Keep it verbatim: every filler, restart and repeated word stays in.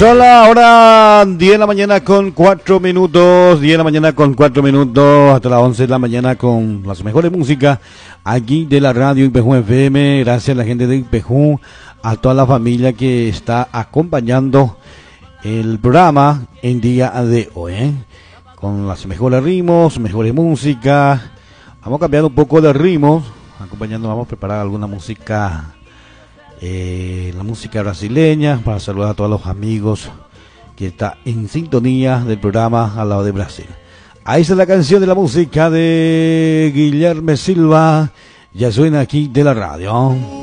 Son la hora diez de la mañana con cuatro minutos, diez de la mañana con cuatro minutos, hasta las once de la mañana con las mejores músicas aquí de la radio Ipejún F M. Gracias a la gente de Ipejún, a toda la familia que está acompañando el programa en día de hoy, ¿eh? Con las mejores ritmos, mejores músicas. Vamos a cambiar un poco de ritmos, acompañando, vamos a preparar alguna música. Eh, la música brasileña para saludar a todos los amigos que está en sintonía del programa al lado de Brasil. Ahí está la canción de la música de Guilherme Silva, ya suena aquí de la radio.